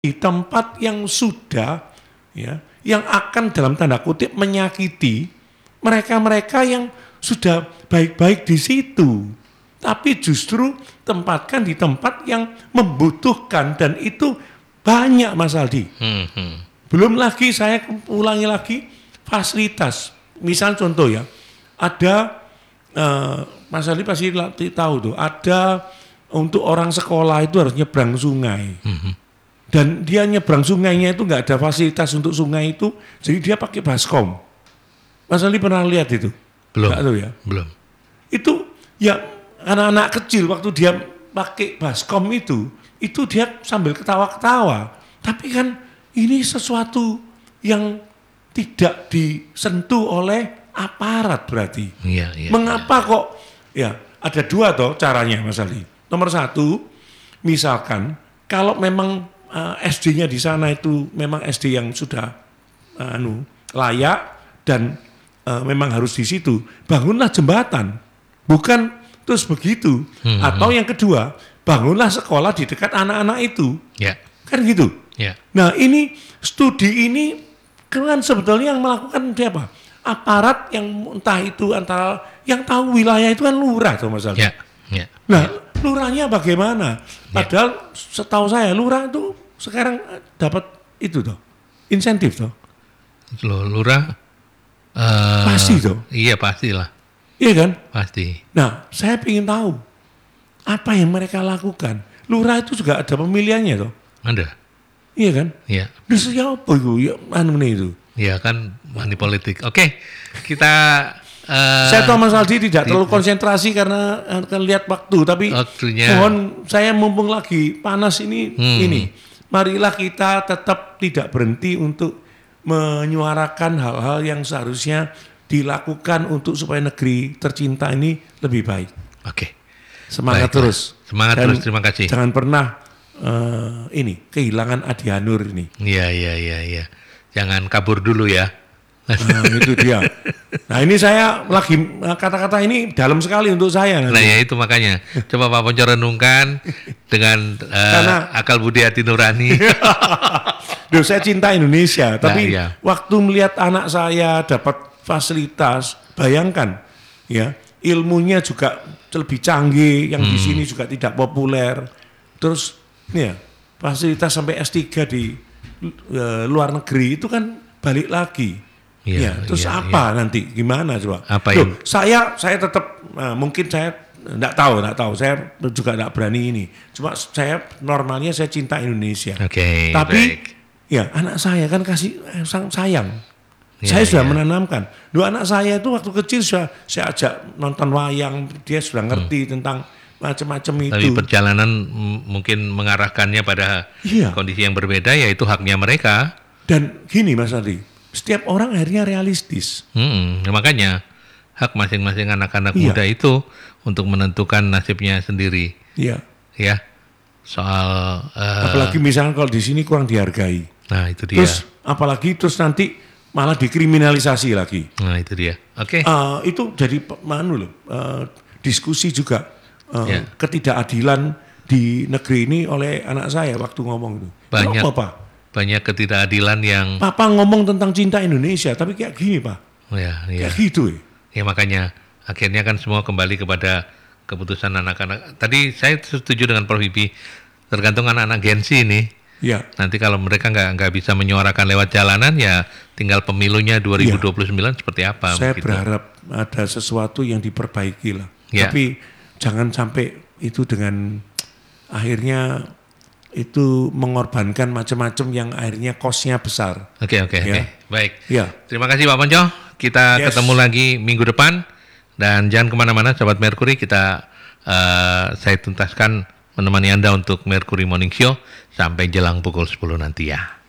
di tempat yang sudah ya, yang akan dalam tanda kutip menyakiti mereka-mereka yang sudah baik-baik di situ. Tapi justru tempatkan di tempat yang membutuhkan dan itu banyak Mas Aldi. Belum lagi saya ulangi lagi fasilitas. Misal contoh ya, ada Mas Aldi pasti tahu tuh, ada untuk orang sekolah itu harus nyebrang sungai. Dan dia nyebrang sungainya itu nggak ada fasilitas untuk sungai itu, jadi dia pakai baskom. Mas Aldi pernah lihat itu? Belum. Nggak tahu ya? Belum. Itu ya anak-anak kecil waktu dia pakai baskom itu dia sambil ketawa-ketawa. Tapi kan ini sesuatu yang tidak disentuh oleh aparat berarti. Iya. Mengapa kok? Ya ada dua toh caranya Mas Ali. Nomor satu, misalkan kalau memang SD-nya di sana itu memang SD yang sudah layak dan memang harus di situ, bangunlah jembatan. Bukan terus begitu. Atau yang kedua, bangunlah sekolah di dekat anak-anak itu. Ya. Kan gitu. Ya. Nah ini studi ini kan sebetulnya yang melakukan siapa? Aparat yang entah itu antara yang tahu wilayah itu kan lurah tuh Mas Aldi. Ya. Nah lurahnya bagaimana? Padahal setahu saya lurah itu sekarang dapat itu toh insentif toh. Lurah pasti toh. Iya pastilah. Iya kan? Pasti. Nah saya ingin tahu apa yang mereka lakukan. Lurah itu juga ada pemilihannya toh. Ada. Iya kan? Iya. Bisa apa itu? Ya itu. Ya kan money politik. Oke, kita saya tahu Mas Aldi tidak terlalu konsentrasi karena akan lihat waktu, tapi waktunya. mohon saya mumpung lagi panas ini, marilah kita tetap tidak berhenti untuk menyuarakan hal-hal yang seharusnya dilakukan untuk supaya negeri tercinta ini lebih baik. Oke. Semangat terus. Semangat dan terus, terima kasih. Jangan pernah kehilangan Adi Hanur ini. Iya. Jangan kabur dulu ya. Itu dia. Nah ini saya lagi kata-kata ini dalam sekali untuk saya. Nah ya itu makanya. Coba Pak Ponco renungkan dengan akal budi hati nurani. Duh, saya cinta Indonesia, tapi iya. waktu melihat anak saya dapat fasilitas, bayangkan ya ilmunya juga lebih canggih, yang di sini juga tidak populer. Terus ya fasilitas sampai S3 di luar negeri itu kan balik lagi. Terus apa nanti gimana coba? Apa yang saya tetap mungkin saya enggak tahu. Saya juga enggak berani ini. Cuma saya normalnya saya cinta Indonesia. Tapi ya anak saya kan kasih sayang. Saya sudah menanamkan. Anak saya itu waktu kecil saya ajak nonton wayang, dia sudah ngerti tentang macam-macam itu. Tapi perjalanan mungkin mengarahkannya pada kondisi yang berbeda, yaitu haknya mereka. Dan gini Mas Adi, setiap orang akhirnya realistis. Makanya hak masing-masing anak-anak muda itu untuk menentukan nasibnya sendiri. Iya. Ya. Soal apalagi misalnya kalau di sini kurang dihargai. Nah itu dia. Terus apalagi nanti malah dikriminalisasi lagi. Nah itu dia. Oke. Itu jadi diskusi juga. Ketidakadilan di negeri ini oleh anak saya waktu ngomong itu. Banyak ketidakadilan yang. Papa ngomong tentang cinta Indonesia, tapi kayak gini Pak. Kayak gitu. Ya makanya akhirnya kan semua kembali kepada keputusan anak-anak. Tadi saya setuju dengan Prof. Ibi, tergantung anak-anak Gen Z ini. Ya. Nanti kalau mereka nggak bisa menyuarakan lewat jalanan, ya tinggal pemilunya 2029 seperti apa. Saya berharap ada sesuatu yang diperbaiki lah. Tapi jangan sampai itu dengan akhirnya itu mengorbankan macam-macam yang akhirnya cost-nya besar. Oke. Baik. Ya. Terima kasih Pak Ponco. Kita ketemu lagi minggu depan. Dan jangan kemana-mana Sobat Merkuri. Saya tuntaskan menemani Anda untuk Merkuri Morning Show sampai jelang pukul 10 nanti ya.